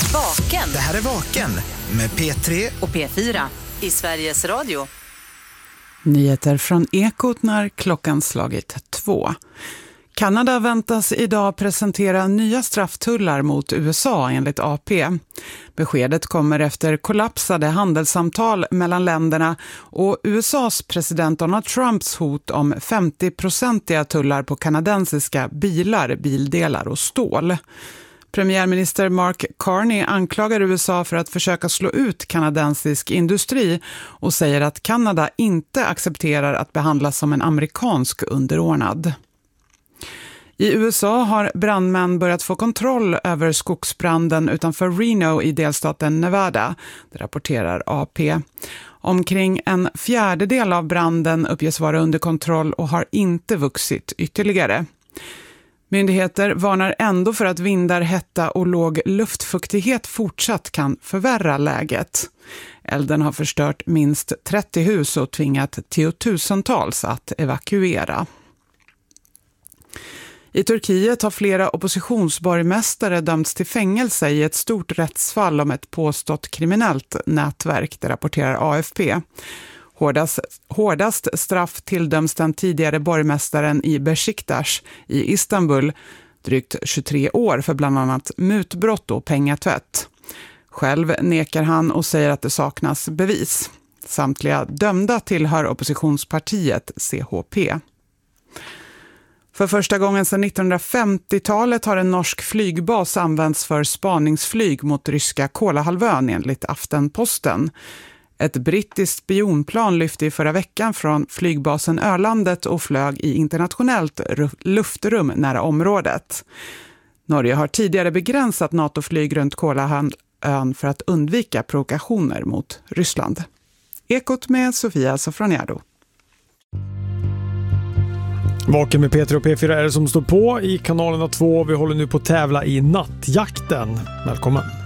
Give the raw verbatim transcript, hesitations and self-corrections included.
Vaken. Det här är Vaken med P tre och P fyra i Sveriges Radio. Nyheter från Ekot när klockan slagit två. Kanada väntas idag presentera nya strafftullar mot U S A enligt A P. Beskedet kommer efter kollapsade handelssamtal mellan länderna och U S A:s president Donald Trumps hot om femtio-procentiga tullar på kanadensiska bilar, bildelar och stål. Premiärminister Mark Carney anklagar U S A för att försöka slå ut kanadensisk industri och säger att Kanada inte accepterar att behandlas som en amerikansk underordnad. I U S A har brandmän börjat få kontroll över skogsbranden utanför Reno i delstaten Nevada, det rapporterar A P. Omkring en fjärdedel av branden uppges vara under kontroll och har inte vuxit ytterligare. Myndigheter varnar ändå för att vindar, hetta och låg luftfuktighet fortsatt kan förvärra läget. Elden har förstört minst trettio hus och tvingat tiotusentals att evakuera. I Turkiet har flera oppositionsborgmästare dömts till fängelse i ett stort rättsfall om ett påstått kriminellt nätverk, det rapporterar A F P. Hårdast, hårdast straff tilldöms den tidigare borgmästaren i Beşiktaş i Istanbul, drygt tjugotre år för bland annat mutbrott och pengatvätt. Själv nekar han och säger att det saknas bevis. Samtliga dömda tillhör oppositionspartiet C H P. För första gången sedan nittonhundrafemtiotalet har en norsk flygbas använts för spaningsflyg mot ryska Kolahalvön enligt Aftenposten. Ett brittiskt spionplan lyfte i förra veckan från flygbasen Ölandet och flög i internationellt luftrum nära området. Norge har tidigare begränsat NATO-flyg runt Kolahalvön för att undvika provokationer mot Ryssland. Ekot med Sofia Sofroniado. Vaken med P tre och P fyra är det som står på i kanalerna två. Vi håller nu på att tävla i nattjakten. Välkommen!